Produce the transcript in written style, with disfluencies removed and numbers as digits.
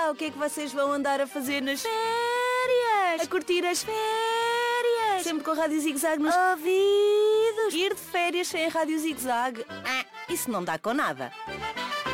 o que é que vocês vão andar a fazer nas férias? A curtir as férias. Sempre com a Rádio Zig Zag nos ouvidos. Ir de férias sem a Rádio Zig Zag, isso não dá com nada.